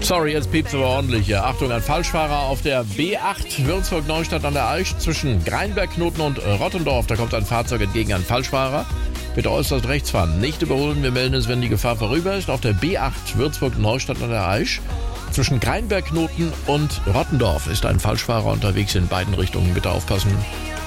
Sorry, jetzt piept's aber ordentlich hier. Achtung, ein Falschfahrer auf der B8 Würzburg-Neustadt an der Aisch zwischen Greinberg-Knoten und Rottendorf. Da kommt ein Fahrzeug entgegen, ein Falschfahrer. Bitte äußerst rechts fahren, nicht überholen. Wir melden es, wenn die Gefahr vorüber ist. Auf der B8 Würzburg-Neustadt an der Aisch zwischen Greinberg-Knoten und Rottendorf ist ein Falschfahrer unterwegs in beiden Richtungen. Bitte aufpassen.